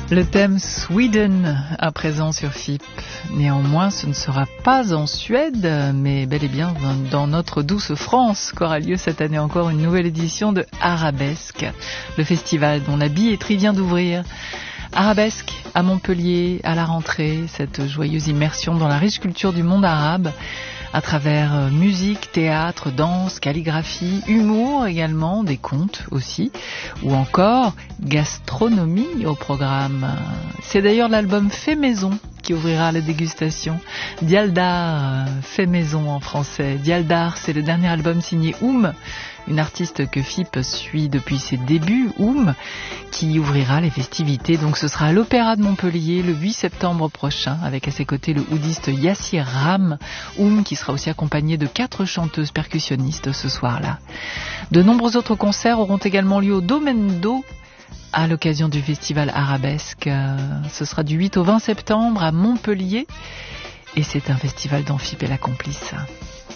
Le thème Sweden à présent sur FIP. Néanmoins, ce ne sera pas en Suède, mais bel et bien dans notre douce France qu'aura lieu cette année encore une nouvelle édition de Arabesque, le festival dont la billetterie vient d'ouvrir. Arabesque à Montpellier, à la rentrée, cette joyeuse immersion dans la riche culture du monde arabe, à travers musique, théâtre, danse, calligraphie, humour également, des contes aussi, ou encore gastronomie au programme. C'est d'ailleurs l'album Fait Maison qui ouvrira la dégustation. Dialdar, Fait Maison en français. Dialdar, c'est le dernier album signé Oum, une artiste que FIP suit depuis ses débuts, Oum, qui ouvrira les festivités. Donc ce sera à l'Opéra de Montpellier le 8 septembre prochain, avec à ses côtés le oudiste Yassir Ram, Oum qui sera aussi accompagné de 4 chanteuses percussionnistes ce soir-là. De nombreux autres concerts auront également lieu au Domaine d'Eau à l'occasion du festival Arabesque. Ce sera du 8 au 20 septembre à Montpellier et c'est un festival dont FIP est la complice.